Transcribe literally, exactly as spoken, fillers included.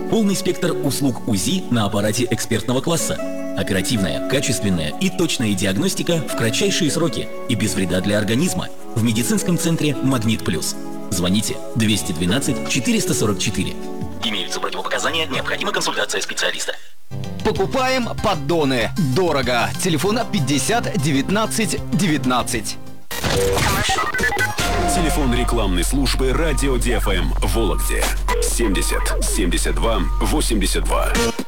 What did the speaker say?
Полный спектр услуг УЗИ на аппарате экспертного класса. Оперативная, качественная и точная диагностика в кратчайшие сроки и без вреда для организма. В медицинском центре «Магнит Плюс». Звоните двести двенадцать четыреста сорок четыре. Имеются противопоказания, необходима консультация специалиста. Покупаем поддоны. Дорого. Телефон пятьдесят девятнадцать девятнадцать. Телефон рекламной службы радио ди эф эм в Вологде семьдесят семьдесят два восемьдесят два.